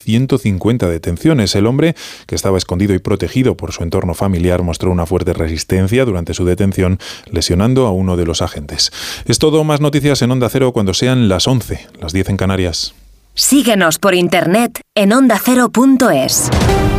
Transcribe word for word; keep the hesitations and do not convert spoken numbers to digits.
ciento cincuenta detenciones. El hombre, que estaba escondido y protegido por su entorno familiar, mostró una fuerte resistencia durante su detención, lesionando a uno de los agentes. Es todo, más noticias en Onda Cero cuando sean las once, las diez en Canarias. Síguenos por internet en onda cero punto es.